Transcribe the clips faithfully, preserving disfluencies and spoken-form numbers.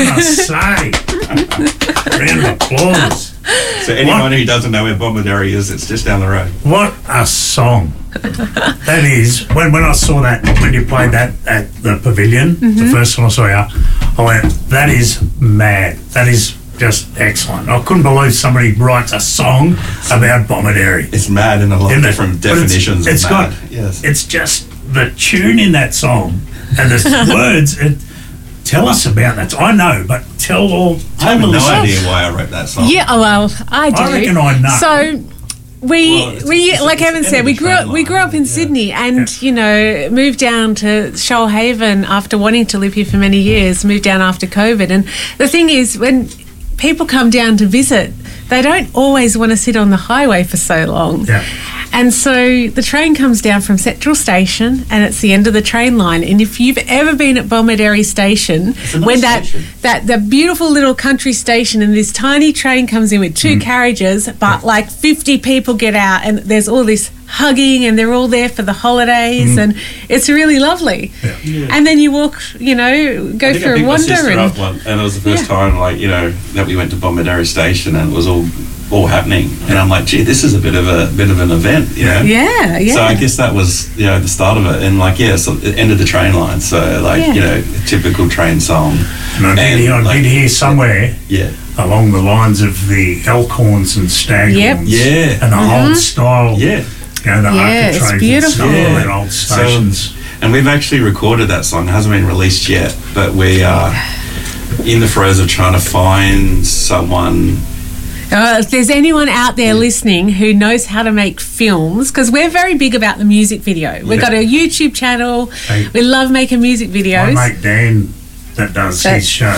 can I say? Round of applause. So anyone what? who doesn't know where Bomaderry is, it's just down the road. What a song. That is, when, when I saw that, when you played that at the Pavilion, mm-hmm. the first time I saw you, I went, that is mad. That is just excellent. I couldn't believe somebody writes a song about Bomaderry. It's mad in a lot Isn't of different it? definitions It's, it's of mad. got, yes. It's just the tune in that song and the words. It, tell us about that. I know, but tell all. Tell I have no listeners. idea why I wrote that song. Yeah, oh, well, I do. I reckon I know. So we Well, it's- we it's- like it's Evan the said, end we of the grew up train we grew up in line, Sydney, and you know moved down to Shoalhaven after wanting to live here for many years. Moved down after COVID, and the thing is, when people come down to visit, they don't always want to sit on the highway for so long. Yeah. And so the train comes down from Central Station, and it's the end of the train line. And if you've ever been at Bomaderry Station, a nice when that station. that the beautiful little country station, and this tiny train comes in with two Mm. carriages, but like fifty people get out, and there's all this hugging, and they're all there for the holidays, Mm. and it's really lovely. Yeah. Yeah. And then you walk, you know, go I think for I a picked my wander, sister and up one, and it was the first Yeah. time, like, you know, that we went to Bomaderry Station, and it was all all happening. And I'm like, gee, this is a bit of a bit of an event, you know. yeah, yeah. So I guess that was, you know, the start of it, and like, yeah, so it ended the train line. So like, Yeah. you know, a typical train song. And I did, And, hear, I like, did hear somewhere Yeah, along the lines of the Elkhorns and Staghorns Yep. yeah, and the old style, yeah. you know, the Yeah, it's architraves and beautiful. stuff, Yeah. and old stations. And we've actually recorded that song. It hasn't been released yet, but we are in the throes of trying to find someone. Uh, if there's anyone out there listening who knows how to make films, because we're very big about the music video. We've Yeah. got a YouTube channel. Hey. We love making music videos. My mate Dan, that does That- his show,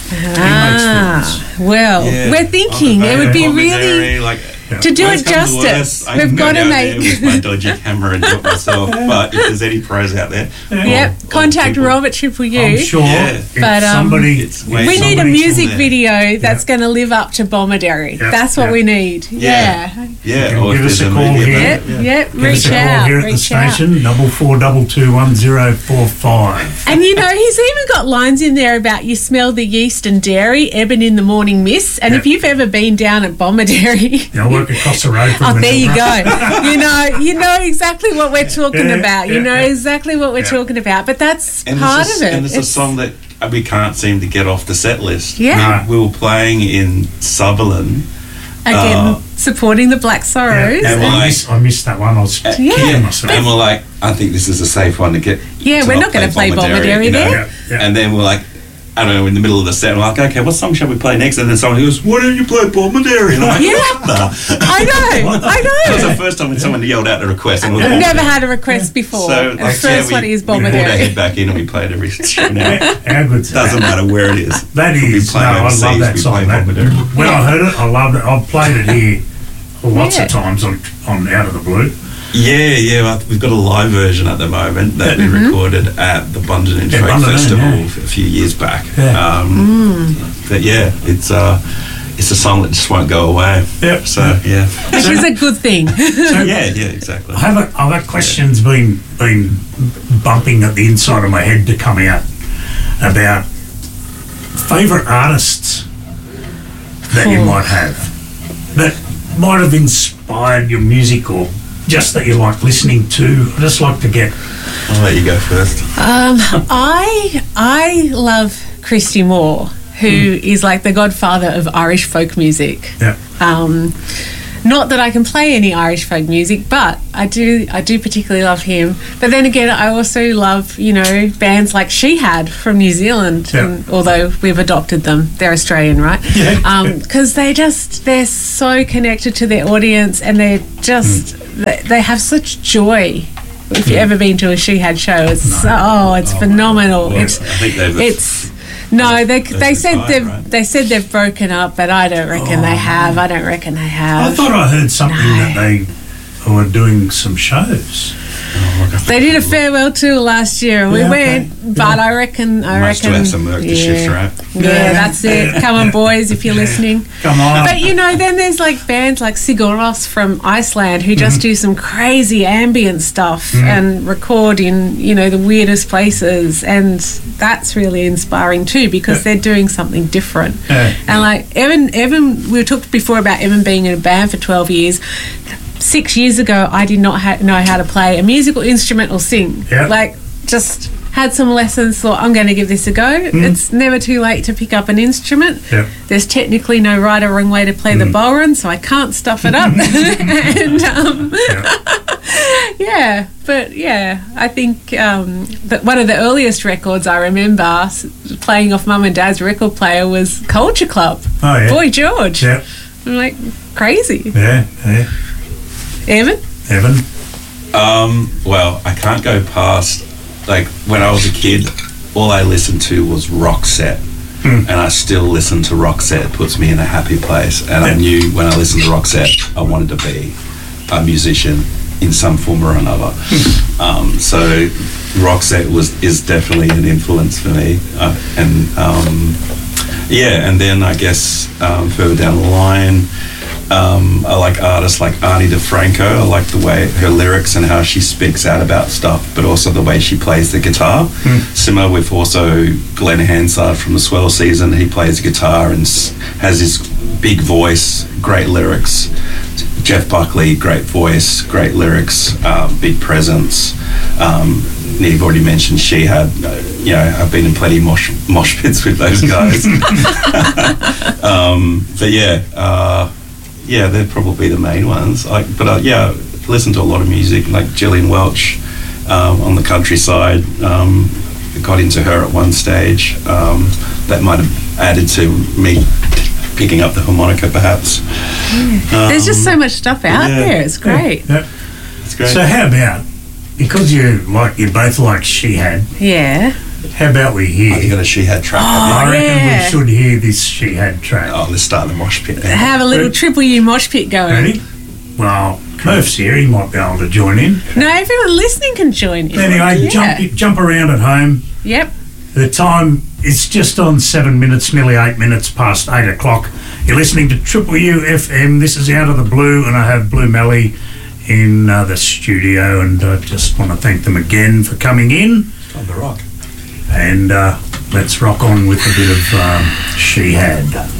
ah, he makes films. well, Yeah, we're thinking on the it would be Bomaderry, really like, to do worst it comes to justice. worst, I can We've go got to down make. there with my dodgy hammer and do it myself. But if there's any pros out there, Yep, or- or contact people- Rob at Triple U. I'm sure Yeah. if But, um, somebody... It's if way- We need a somebody- music there. video that's Yeah. going to live up to Bomaderry. Yeah, That's what yeah. we need. Yeah. Yeah. Yeah, Give or if us there's a a call movie here. Yep, about it. yep, Give us reach a call out. here at the reach out. station, double four double two one zero four five. And you know, he's even got lines in there about you smell the yeast and dairy, ebon in the morning mist. And Yeah. if you've ever been down at Bomaderry, You know, I work across the road from oh, there you Manila. go. You know, you know exactly what we're talking Yeah, about. You yeah, know yeah. exactly what we're Yeah. talking about. But that's And part it's of a, it. and it's, a song that we can't seem to get off the set list. Yeah. We, we were playing in Sutherland. again uh, supporting the Black Sorrows. Yeah, And well, I, like- missed, I missed that one. I was Uh, Yeah. kidding myself. And we're like, I think this is a safe one to get. Yeah, to we're not gonna play Bomaderry you know? there. Yeah, yeah. And then we're like, I don't know, in the middle of the set, we're like, okay, what song shall we play next? And then someone goes, why don't you play Bomaderry? And I'm like, Yeah. what the? I know, I That was know. the first time when someone yelled out a request. And we I've were never had a request before. So, and like, the first yeah, one we, is we pulled our head Bomaderry. back in and we played every tune now. How good's Doesn't that? matter where it is. That We'll be is, no, playing I overseas, love that we song. play That, Bomaderry. when I heard it, I loved it. I've played it here lots Yeah. of times on, on Out of the Blue. Yeah, yeah, well, we've got a live version at the moment that Mm-hmm. we recorded at the Bundanon Yeah, Folk Bundanon, Festival yeah. a few years back. Yeah. Um, But yeah, it's uh, it's a song that just won't go away. Yep. So yeah, Which is a good thing. yeah, yeah, exactly. I have a, I've got questions been been bumping at the inside of my head to come out about favourite artists that you Oh. might have that might have inspired your music or just that you like listening to. I just like to get I'll let you go first. Um, I I love Christy Moore, who is like the godfather of Irish folk music. yeah. Um, not that I can play any Irish folk music, but I do I do particularly love him. But then again, I also love, you know, bands like She Had from New Zealand, Yeah. and, although we've adopted them. They're Australian, right? Yeah. Because they just, they're so connected to their audience, and they're just, Hmm. they, they have such joy. If you've ever been to a She Had show, it's so, oh, it's Oh, phenomenal. Well, It's I think they've it's no, they They've they said retired, they've right? they said they've broken up, but I don't reckon they have. I don't reckon they I have. thought I heard something No. that they were doing some shows. They did a farewell tour last year, and we Yeah, okay. went. But I reckon, I Might still reckon, have some work to shift, right? Yeah, Yeah. that's it. Come on, boys, if you're listening. Come on. But you know, then there's like bands like Sigur Rós from Iceland who just do some crazy ambient stuff and record in, you know, the weirdest places, and that's really inspiring too because Yeah. they're doing something different. Yeah. And like Evan, Evan, we talked before about Evan being in a band for twelve years. Six years ago, I did not ha- know how to play a musical instrument or sing. Yeah. Like, just had some lessons, thought, I'm going to give this a go. It's never too late to pick up an instrument. Yep. There's technically no right or wrong way to play the ballroom, so I can't stuff it up. and, um, yeah, but yeah, I think um, that one of the earliest records I remember s- playing off Mum and Dad's record player was Culture Club. Oh, yeah. Boy George. Yep. I'm like, crazy. Yeah, yeah. Evan? Evan? Um, well, I can't go past, like, when I was a kid, all I listened to was Roxette. And I still listen to Roxette. It puts me in a happy place. And I Yeah. knew when I listened to Roxette, I wanted to be a musician in some form or another. um, so Roxette was is definitely an influence for me. Uh, and, um, yeah, and then I guess um, further down the line, Um, I like artists like Ani DeFranco. I like the way her lyrics and how she speaks out about stuff, but also the way she plays the guitar. Similar with also Glenn Hansard from the Swell Season. He plays guitar and s- has this big voice, great lyrics. Jeff Buckley, great voice, great lyrics, uh, big presence. Um, you've already mentioned She Had. Uh, you know, I've been in plenty of mosh, mosh pits with those guys. um, but yeah, uh, yeah, they're probably the main ones. I, but uh, yeah, listen to a lot of music, like Gillian Welch um, on the countryside. Um, got into her at one stage. Um, that might have added to me picking up the harmonica, perhaps. Um, There's just so much stuff out yeah. there. It's great. Yep. It's great. So how about, because you like you both like She Had, Yeah. how about we Oh, you hear? got a She Had track. Oh, I reckon yeah. we should hear this She Had track. Oh, let's start the mosh pit now. Have a little triple U mosh pit going. Ready? Well, Murph's here. He might be able to join in. No, everyone listening can join in. Anyway, yeah. jump jump around at home. Yep. The time is just on seven minutes, nearly eight minutes past eight o'clock. You're listening to Triple U F M. This is Out of the Blue, and I have Blue Melly in uh, the studio, and I just want to thank them again for coming in. On the rock. And uh, let's rock on with a bit of um, She Had.